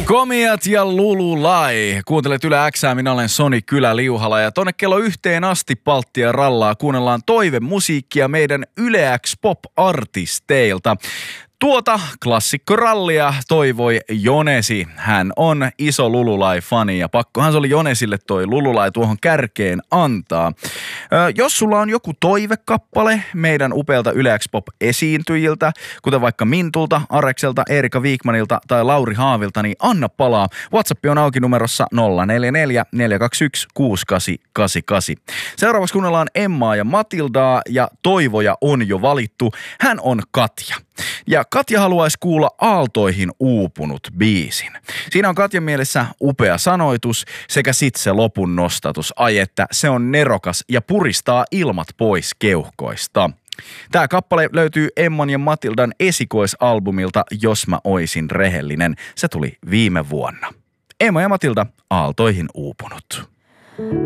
Komiat ja Lululai. Kuuntelet Yle X:ää, minä olen Soni Kylä-Liuhala ja tonne kello 1 asti palttia rallaa kuunnellaan toivemusiikkia meidän Yle X Pop-artisteilta. Tuota klassikkorallia toivoi Jonesi. Hän on iso Lululai-fani ja pakkohan se oli Jonesille toi Lululai tuohon kärkeen antaa. Jos sulla on joku toivekappale meidän upealta Yle X Pop-esiintyjiltä, kuten vaikka Mintulta, Arekselta, Erika Viikmanilta tai Lauri Haavilta, niin anna palaa. WhatsApp on auki numerossa 044 421 6888. Seuraavaksi kuunnellaan Emmaa ja Matildaa ja toivoja on jo valittu. Hän on Katja. Ja Katja haluaisi kuulla Aaltoihin uupunut biisin. Siinä on Katjan mielessä upea sanoitus sekä sit se lopun nostatus. Ai että se on nerokas ja puristaa ilmat pois keuhkoista. Tämä kappale löytyy Emman ja Matildan esikoisalbumilta Jos mä oisin rehellinen. Se tuli viime vuonna. Emma ja Matilda, Aaltoihin uupunut.